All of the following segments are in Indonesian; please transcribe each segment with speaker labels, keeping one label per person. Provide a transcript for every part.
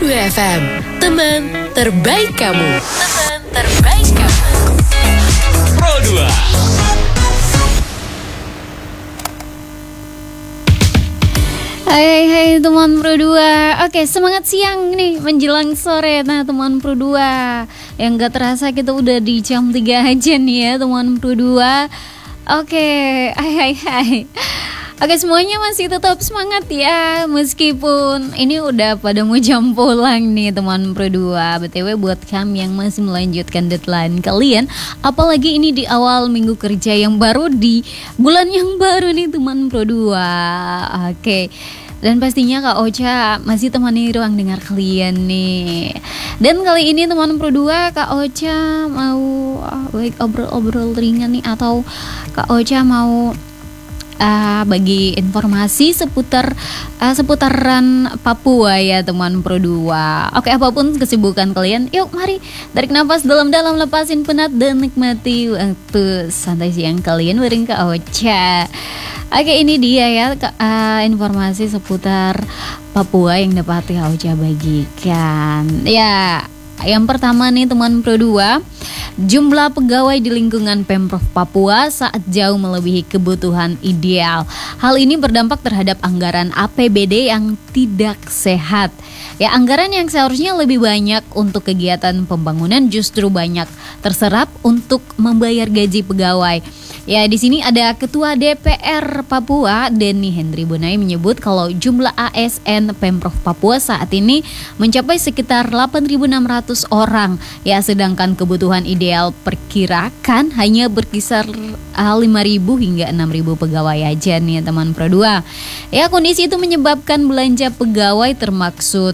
Speaker 1: 2 FM, teman terbaik kamu. Teman terbaik kamu.
Speaker 2: Pro 2.
Speaker 3: Hai teman Pro 2. Oke, semangat siang nih menjelang sore. Nah teman Pro 2, yang gak terasa kita udah di jam 3 aja nih ya teman Pro 2. Oke, hai. Oke, semuanya masih tetap semangat ya, meskipun ini udah pada mau jam pulang nih teman Pro 2. BTW buat kami yang masih melanjutkan deadline kalian, apalagi ini di awal minggu kerja yang baru, di bulan yang baru nih teman Pro 2. Oke, dan pastinya Kak Ocha masih temani ruang dengar kalian nih. Dan kali ini teman Pro 2, Kak Ocha mau obrol-obrol ringan nih, atau Kak Ocha mau bagi informasi seputaran Papua ya teman Pro 2. Oke, apapun kesibukan kalian, yuk mari tarik nafas dalam-dalam, lepasin penat dan nikmati waktu santai siang kalian bareng Kak Ocha. Oke, ini dia ya informasi seputar Papua yang dapat Kak Ocha bagikan. Ya, yang pertama nih teman Pro 2, jumlah pegawai di lingkungan Pemprov Papua saat jauh melebihi kebutuhan ideal. Hal ini berdampak terhadap anggaran APBD yang tidak sehat. Ya, anggaran yang seharusnya lebih banyak untuk kegiatan pembangunan justru banyak terserap untuk membayar gaji pegawai. Ya, di sini ada Ketua DPR Papua, Denny Hendry Bonai, menyebut kalau jumlah ASN Pemprov Papua saat ini mencapai sekitar 8.600 orang. Ya, sedangkan kebutuhan ideal perkirakan hanya berkisar 5.000 hingga 6.000 pegawai aja nih teman Pro 2. Ya, kondisi itu menyebabkan belanja pegawai termaksud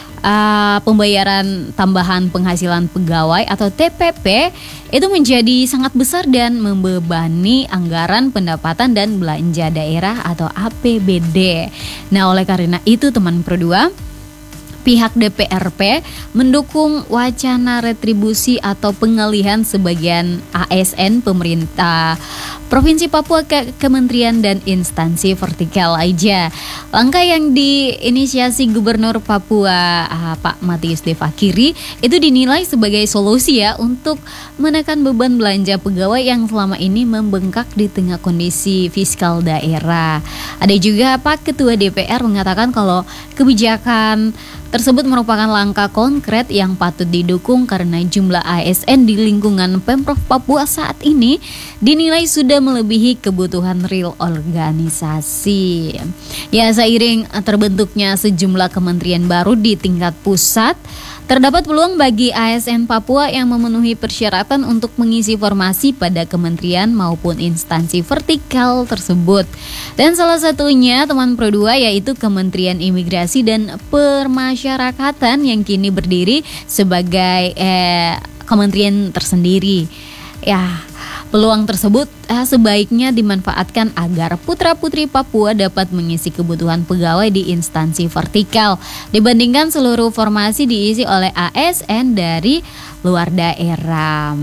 Speaker 3: pembayaran tambahan penghasilan pegawai atau TPP itu menjadi sangat besar dan membebani anggaran pendapatan dan belanja daerah atau APBD. Nah, oleh karena itu teman Pro 2, pihak DPRP mendukung wacana retribusi atau pengalihan sebagian ASN pemerintah Provinsi Papua ke kementerian dan instansi vertikal aja. Langkah yang diinisiasi Gubernur Papua Pak Matius D. Fakiri itu dinilai sebagai solusi ya untuk menekan beban belanja pegawai yang selama ini membengkak di tengah kondisi fiskal daerah. Ada juga Pak Ketua DPR mengatakan kalau kebijakan tersebut merupakan langkah konkret yang patut didukung karena jumlah ASN di lingkungan Pemprov Papua saat ini dinilai sudah melebihi kebutuhan real organisasi. Ya, seiring terbentuknya sejumlah kementerian baru di tingkat pusat, terdapat peluang bagi ASN Papua yang memenuhi persyaratan untuk mengisi formasi pada kementerian maupun instansi vertikal tersebut. Dan salah satunya teman Pro 2 yaitu Kementerian Imigrasi dan Permasyarakatan yang kini berdiri sebagai kementerian tersendiri. Ya, peluang tersebut sebaiknya dimanfaatkan agar putra-putri Papua dapat mengisi kebutuhan pegawai di instansi vertikal dibandingkan seluruh formasi diisi oleh ASN dari luar daerah.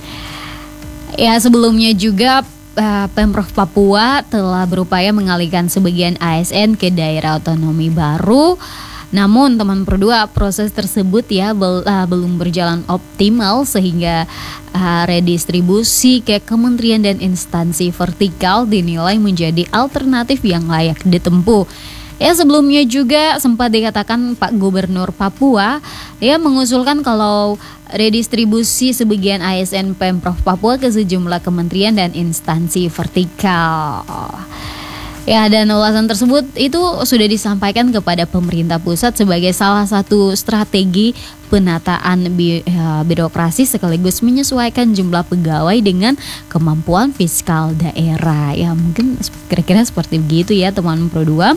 Speaker 3: Ya, sebelumnya juga Pemprov Papua telah berupaya mengalihkan sebagian ASN ke daerah otonomi baru. Namun teman Pro 2, proses tersebut ya belum berjalan optimal sehingga redistribusi ke kementerian dan instansi vertikal dinilai menjadi alternatif yang layak ditempuh. Ya, sebelumnya juga sempat dikatakan Pak Gubernur Papua ya mengusulkan kalau redistribusi sebagian ASN Pemprov Papua ke sejumlah kementerian dan instansi vertikal. Ya, dan ulasan tersebut itu sudah disampaikan kepada pemerintah pusat sebagai salah satu strategi penataan birokrasi sekaligus menyesuaikan jumlah pegawai dengan kemampuan fiskal daerah. Ya, mungkin kira-kira seperti begitu ya teman Pro 2.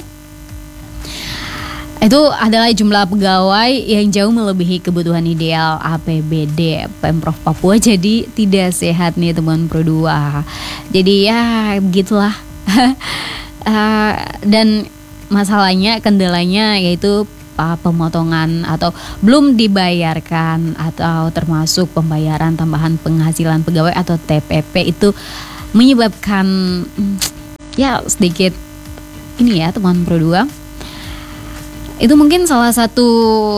Speaker 3: Itu adalah jumlah pegawai yang jauh melebihi kebutuhan ideal APBD Pemprov Papua, jadi tidak sehat nih teman Pro 2. Jadi ya begitulah. Dan masalahnya, kendalanya yaitu pemotongan atau belum dibayarkan atau termasuk pembayaran tambahan penghasilan pegawai atau TPP itu menyebabkan ya sedikit ini ya teman Pro 2. Itu mungkin salah satu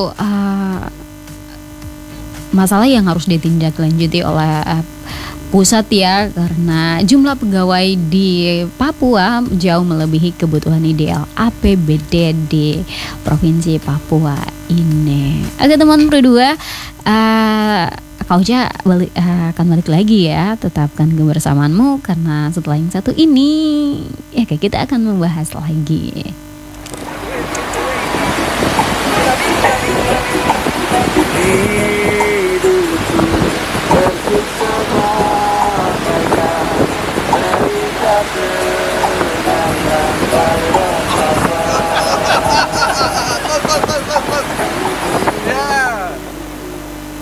Speaker 3: masalah yang harus ditindaklanjuti oleh pusat ya, karena jumlah pegawai di Papua jauh melebihi kebutuhan ideal APBD di Provinsi Papua ini. Oke teman Pro 2, Kak Uca akan balik lagi ya, tetapkan kebersamaanmu karena setelah yang satu ini ya kita akan membahas lagi.
Speaker 4: Di